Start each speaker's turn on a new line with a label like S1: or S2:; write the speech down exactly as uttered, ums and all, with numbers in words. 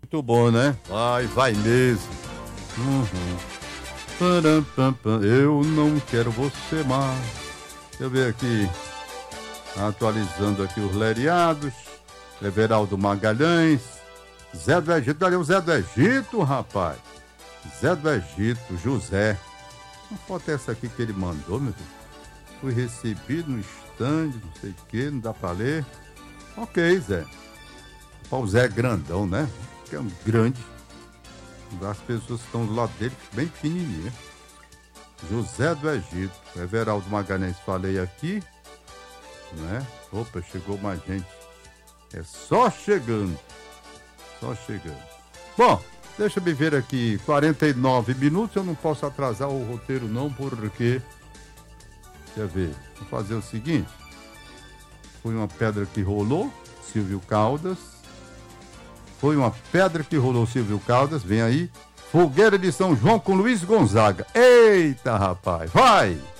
S1: muito bom, né? Vai, vai mesmo. Uhum. Param, pam, pam. Eu não quero você mais. Deixa eu ver aqui. Atualizando aqui os leriados. Everaldo Magalhães. Zé do Egito. Olha o Zé do Egito, rapaz. Zé do Egito, José. Uma foto é essa aqui que ele mandou, meu filho. Fui recebido no stand, não sei o que, não dá pra ler. Ok, Zé. O Zé é grandão, né? Que é um grande. As pessoas que estão do lado dele, bem pequenininha. José do Egito. Everaldo Magalhães, falei aqui. Né? Opa, chegou mais gente. É só chegando. Só chegando. Bom, deixa eu ver aqui. quarenta e nove minutos. Eu não posso atrasar o roteiro, não, porque. Deixa eu ver. Vou fazer o seguinte. Foi uma pedra que rolou. Silvio Caldas. Foi uma pedra que rolou, Silvio Caldas. Vem aí. Fogueira de São João com Luiz Gonzaga. Eita, rapaz. Vai!